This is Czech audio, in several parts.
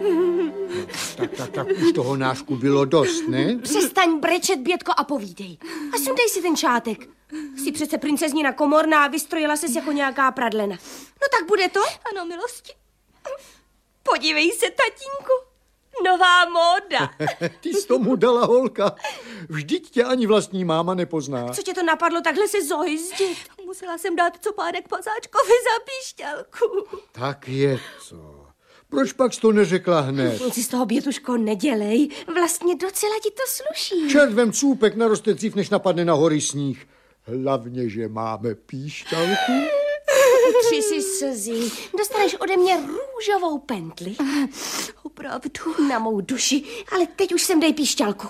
Tak už toho nášku bylo dost, ne? Přestaň brečet, Bětko, a povídej. A sundej si ten šátek. Jsi přece princeznina Komorná a vystrojila ses jako nějaká pradlena. No tak bude to? Ano, milosti. Podívej se, tatínku. Nová móda. Ty jsi tomu dala, holka. Vždyť tě ani vlastní máma nepozná. Co tě to napadlo takhle se zohyzdit? Musela jsem dát copádek pasáčkovi za píšťalku. Tak je to. Proč pak jsi to neřekla hned? Nic si z toho, Bětuško, nedělej. Vlastně docela ti to sluší. Červem cůpek naroste dřív, než napadne na hory sníh. Hlavně, že máme píšťalku. Utři si slzy. Dostaneš ode mě růžovou pentli. Opravdu. Na mou duši. Ale teď už sem dej píšťalku.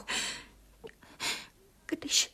Když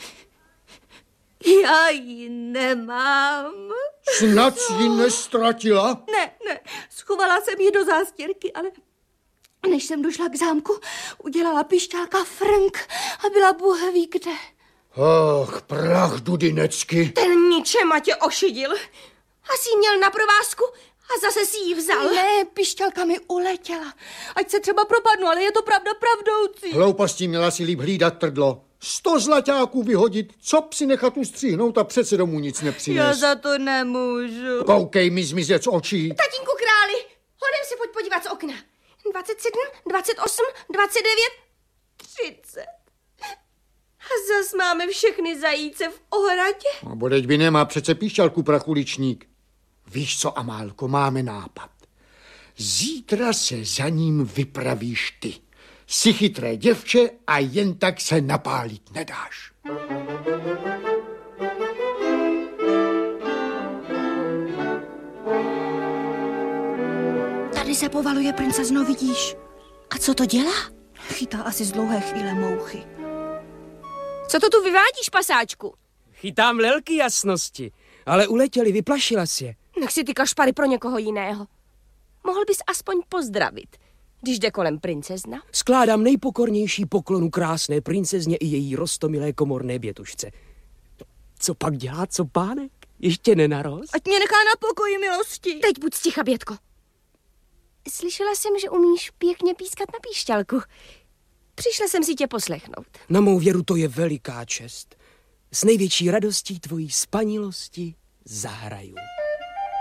já ji nemám. Snad ji nestratila? Ne, schovala jsem ji do zástěrky, ale než jsem došla k zámku, udělala pišťálka Frank a byla Bůh ví kde. Ach, prach dudinecky. Ten ničema tě ošidil. Asi jí měl na provázku a zase si ji vzal. Ne, pišťálka mi uletěla. Ať se třeba propadnu, ale je to pravda pravdoucí. Hloupostí, měla si líp hlídat trdlo. 100 zlaťáků vyhodit, co si nechat ustříhnout a přece domů nic nepřines. Já za to nemůžu. Koukej mi zmizet z očí. Tatínku králi, hodem se pojď podívat z okna. 27, 28, 29, 30. A zas máme všechny zajíce v ohradě. No, bodeď by nemá přece píšťalku, prachuličník. Víš co, Amálko, máme nápad. Zítra se za ním vypravíš ty. Jsi chytré děvče a jen tak se napálit nedáš. Tady se povaluje princezno, vidíš? A co to dělá? Chytá asi z dlouhé chvíle mouchy. Co to tu vyvádíš, pasáčku? Chytám lelky jasnosti, ale uletěli, vyplašila si je. Nech si ty kašpary pro někoho jiného. Mohl bys aspoň pozdravit, když jde kolem princezna. Skládám nejpokornější poklonu krásné princezně i její roztomilé komorné Bětušce. Co pak dělá, co pánek? Ještě nenarost? Ať mě nechá na pokoji, milosti. Teď buď sticha, Bětko. Slyšela jsem, že umíš pěkně pískat na píšťalku. Přišla jsem si tě poslechnout. Na mou věru to je veliká čest. S největší radostí tvojí spanilosti zahraju.